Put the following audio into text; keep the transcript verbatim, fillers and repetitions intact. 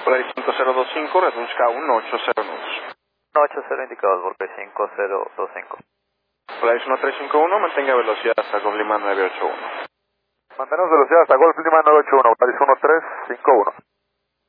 Volaris cinco cero dos cinco, reduzca uno ocho cero nudos. uno ocho cero indicados, Volcán cinco cero dos cinco. Volaris uno tres cinco uno, mantenga velocidad hasta Golf Lima nueve ocho uno. Mantenemos velocidad hasta Golf Lima nueve ocho uno, Volaris uno tres cinco uno.